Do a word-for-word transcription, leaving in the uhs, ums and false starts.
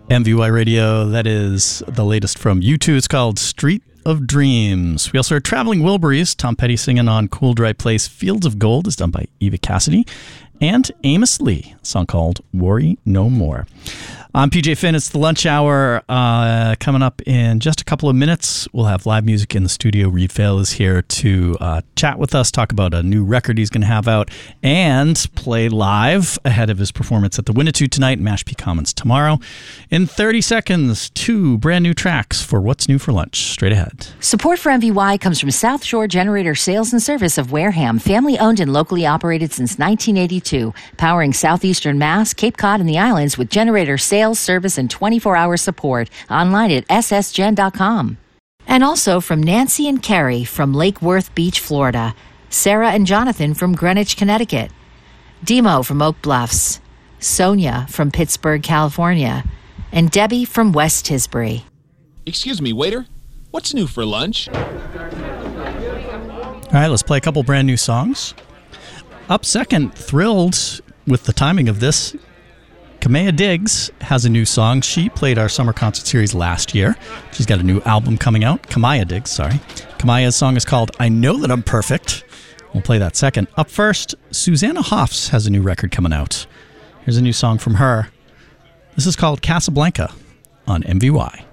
M V Y Radio, that is the latest from U two. It's called Street of Dreams. We also heard Traveling Wilburys, Tom Petty singing on Cool Dry Place. Fields of Gold is done by Eva Cassidy. And Amos Lee, a song called Worry No More. I'm P J Finn. It's the lunch hour. Uh, coming up in just a couple of minutes, we'll have live music in the studio. Reed Fail is here to uh, chat with us, talk about a new record he's going to have out, and play live ahead of his performance at the Winnetou tonight and Mashpee Commons tomorrow. In thirty seconds, two brand new tracks for What's New for Lunch. Straight ahead. Support for M V Y comes from South Shore Generator Sales and Service of Wareham, family owned and locally operated since nineteen eighty-two, powering southeastern Mass, Cape Cod, and the islands with generator sales, service, and twenty-four hour support. Online at s s gen dot com. And also from Nancy and Carrie from Lake Worth Beach, Florida. Sarah and Jonathan from Greenwich, Connecticut. Demo from Oak Bluffs. Sonia from Pittsburgh, California. And Debbie from West Tisbury. Excuse me, waiter. What's new for lunch? All right, let's play a couple brand new songs. Up second, thrilled with the timing of this. Kamea Diggs has a new song. She played our summer concert series last year. She's got a new album coming out. Kamaya Diggs, sorry. Kamaya's song is called I Know That I'm Perfect. We'll play that second. Up first, Susanna Hoffs has a new record coming out. Here's a new song from her. This is called Casablanca on M V Y.